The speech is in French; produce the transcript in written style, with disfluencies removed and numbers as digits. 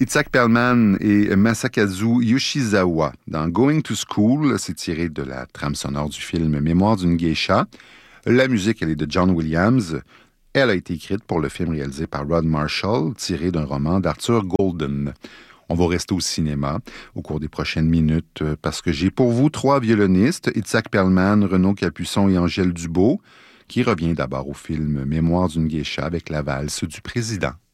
Itzhak Perlman et Masakazu Yoshizawa. Dans Going to School, c'est tiré de la trame sonore du film Mémoire d'une geisha. La musique, elle est de John Williams. Elle a été écrite pour le film réalisé par Rod Marshall, tiré d'un roman d'Arthur Golden. On va rester au cinéma au cours des prochaines minutes parce que j'ai pour vous 3 violonistes, Itzhak Perlman, Renaud Capuçon et Angèle Dubeau, qui revient d'abord au film Mémoire d'une geisha avec la valse du président.